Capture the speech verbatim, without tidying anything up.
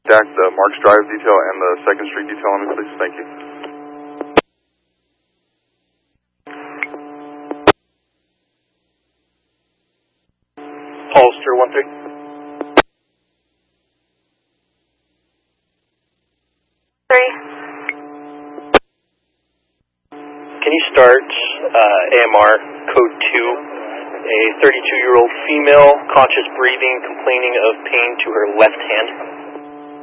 stack the Marks Drive detail and the second Street detail on me, please? Thank you. Holster, one three. Three. Can you start uh, A M R code two, a thirty-two-year-old female, conscious breathing, complaining of pain to her left hand?